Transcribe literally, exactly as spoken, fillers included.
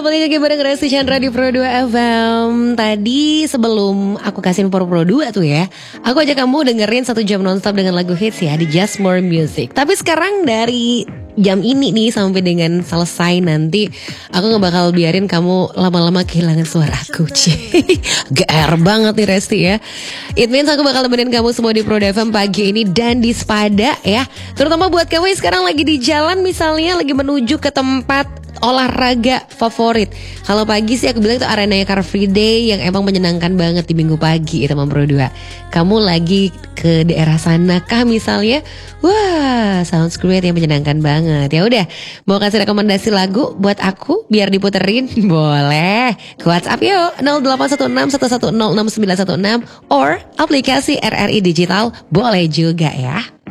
balik lagi bareng Resti Chandra di Pro dua F M. Tadi sebelum aku kasih Pro Pro dua tuh ya, aku ajak kamu dengerin satu jam nonstop dengan lagu hits ya di Just More Music. Tapi sekarang dari jam ini nih sampai dengan selesai nanti, aku gak bakal biarin kamu lama-lama kehilangan suara aku. G R banget nih Resti ya. It means aku bakal nemenin kamu semua di Pro dua F M pagi ini dan di Spada ya. Terutama buat kamu yang sekarang lagi di jalan, misalnya lagi menuju ke tempat olahraga favorit. Kalau pagi sih aku bilang itu arenanya Car Free Day yang emang menyenangkan banget di minggu pagi ya teman Pro dua. Kamu lagi ke daerah sana kah misalnya? Wah, sounds great, yang menyenangkan banget. Ya udah, mau kasih rekomendasi lagu buat aku biar diputerin? Boleh. Ke WhatsApp yuk nol delapan satu enam satu satu nol enam sembilan satu enam or aplikasi R R I Digital boleh juga ya.